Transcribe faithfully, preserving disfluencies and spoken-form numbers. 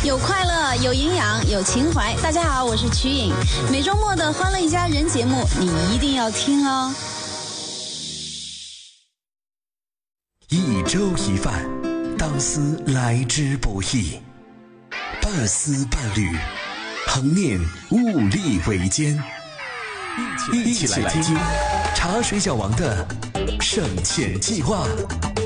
有快乐，有营养，有情怀。大家好，我是瞿颖。每周末的《欢乐一家人》节目，你一定要听哦。 一粥一饭，当思来之不易；半丝半缕，恒念物力维艰。一起来听茶水小王的省钱计划。